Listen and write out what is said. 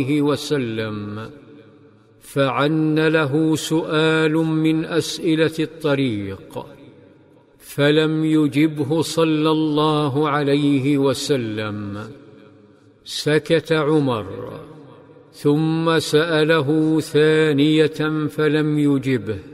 وسلم، فعن له سؤال من أسئلة الطريق فلم يجبه صلى الله عليه وسلم. سكت عمر ثم سأله ثانية فلم يجبه،